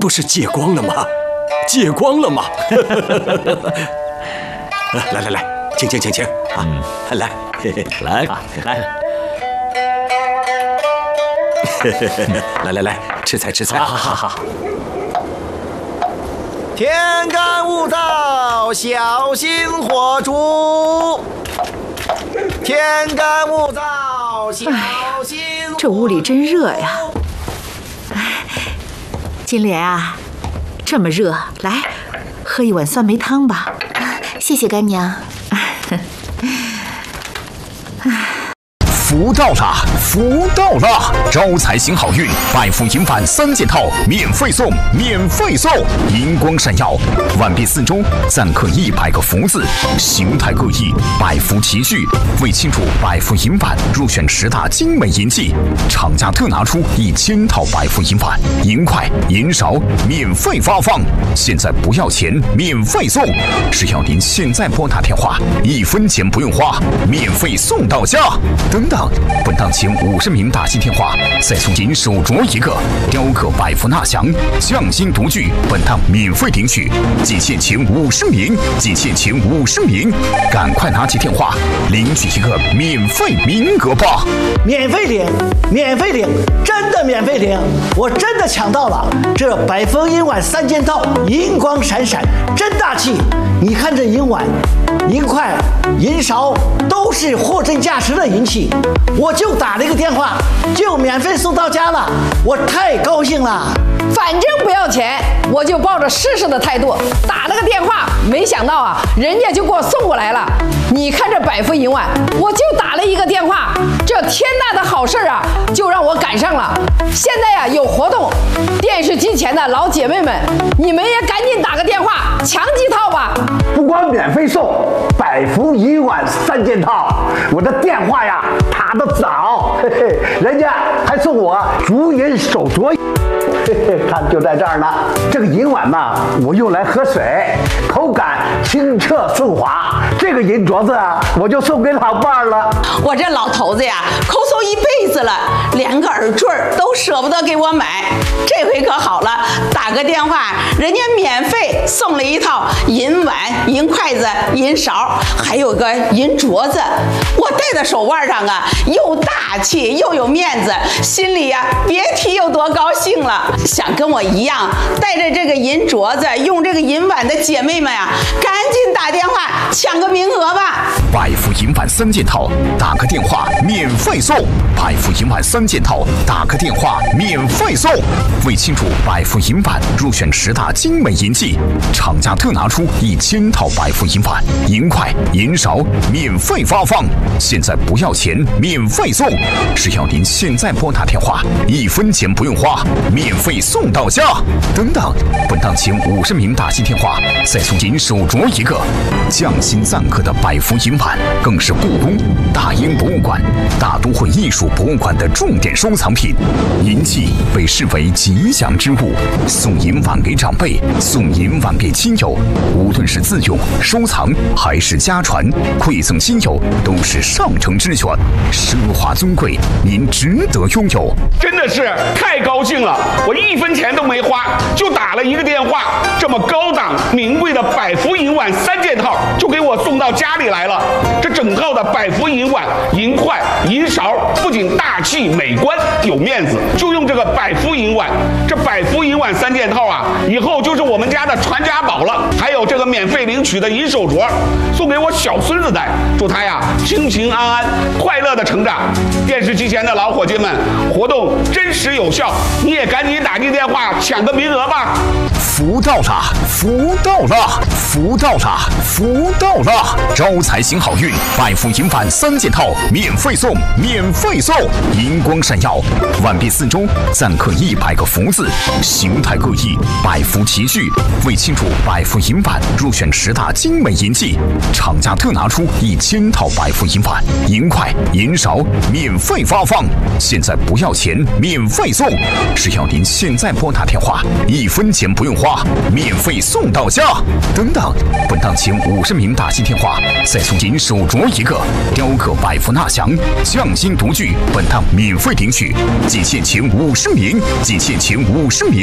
不是借光了吗？借光了吗？来，请啊！来，来，吃菜。 好。 天干物燥，小心火烛。天干物燥，小心。 这屋里真热呀！金莲啊，这么热，来喝一碗酸梅汤吧。 谢谢干娘。 福到了！招财行好运，百福银碗3件套免费送！银光闪耀，碗壁四周暂刻100个福字，形态各异，百福齐聚。为庆祝百福银碗入选10大精美银器，厂家特拿出1000套百福银碗，银筷、银勺免费发放，现在不要钱，免费送！只要您现在拨打电话，1分钱不用花，免费送到家！等等，本档前50名打进电话，再送您手镯1个，雕刻百福纳祥匠心独具，本档免费领取，仅限前50名，赶快拿起电话领取1个免费名额吧！ 免费领，真的免费领！我真的抢到了这百福银碗3件套，银光闪闪，真大气！你看这银碗、银筷、银勺都是货真价实的银器，我就打了一个电话，就免费送到家了，我太高兴了。 反正不要钱，我就抱着试试的态度打了个电话，没想到啊，人家就给我送过来了。你看这百福银碗，我就打了一个电话，这天大的好事啊，就让我赶上了。现在呀，有活动，电视机前的老姐妹们，你们也赶紧打个电话抢几套吧。 不光免费送百福银碗3件套，我的电话呀打得早，人家还送我竹银手镯。看，就在这儿呢。这个银碗呢，我用来喝水，口感清澈顺滑。这个银镯子啊，我就送给老伴儿了。 我这老头子呀，抠搜一辈子了，连个耳坠都舍不得给我买。这回可好了，打个电话，人家免费送了一套银碗、银筷子、银勺，还有个银镯子。我戴在手腕上啊，又大气又有面子，心里呀，别提有多高兴了。想跟我一样带着这个银镯子、用这个银碗的姐妹们呀，赶紧打电话抢个名额吧！ 百福银碗3件套，打个电话免费送！百福银碗3件套，打个电话免费送！为庆祝百福银碗入选10大精美银器，厂家特拿出1000套百福银碗、银筷、银勺免费发放，现在不要钱，免费送！只要您现在拨打电话，1分钱不用花，免费送到家！等等，本档前50名打进电话，再送您手镯1个，匠心赞刻的百福银碗更是故宫、大英博物馆、大都会艺术博物馆的重点收藏品。银器被视为吉祥之物，送银碗给长辈，送银碗给亲友，无论是自用、收藏还是家传，馈赠亲友都是上乘之选，奢华尊贵，您值得拥有。 真的是太高兴了！我1分钱都没花，就打了一个电话，这么高档名贵的百福银碗3件套就给我送到家里来了。这整套的百福银碗、银筷、银勺不仅大气美观有面子，就用这个百福银碗。这百福银碗3件套啊，以后就是我们家的传家宝了。还有这个免费领取的银手镯，送给我小孙子戴，祝他呀平平安安、快乐的成长。电视机前的老伙计们，活动真实有效，你也赶紧打进电话抢个名额吧！ 福到了！招财行好运，百福银碗3件套免费送！银光闪耀，碗壁四周暂刻100个福字，形态各异，百福齐聚。为庆祝百福银碗入选10大精美银器，厂家特拿出1000套百福银碗、银筷、银勺免费发放，现在不要钱，免费送！只要您现在拨打电话，1分钱不用花，免费送到家！等等，本档前50名打进电话，再送您手镯1个，雕刻百福纳祥匠心独具，本档免费领取，仅限前50名。